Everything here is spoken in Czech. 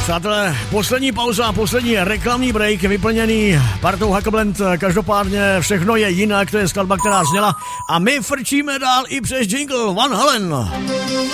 Přátelé, poslední pauza, poslední reklamní break vyplněný partou Hackablend. Každopádně všechno je jinak, to je skladba, která zněla a my frčíme dál i přes jingle Van Halen.